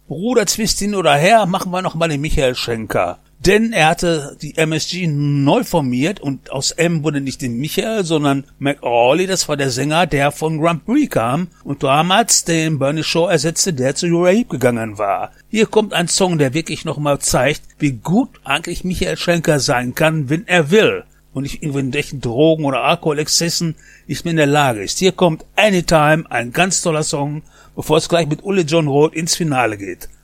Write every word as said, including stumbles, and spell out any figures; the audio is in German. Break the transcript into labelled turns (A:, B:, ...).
A: Bruder, Twist hin oder her, machen wir noch mal den Michael Schenker. Denn er hatte die M S G neu formiert und aus M wurde nicht den Michael, sondern McAuley, das war der Sänger, der von Grand Prix kam und damals den Bernie Shaw ersetzte, der zu Uriah Heep gegangen war. Hier kommt ein Song, der wirklich nochmal zeigt, wie gut eigentlich Michael Schenker sein kann, wenn er will und nicht irgendwelchen Drogen oder Alkoholexzessen nicht mehr in der Lage ist. Hier kommt Anytime, ein ganz toller Song, bevor es gleich mit Ulle John Roth ins Finale geht.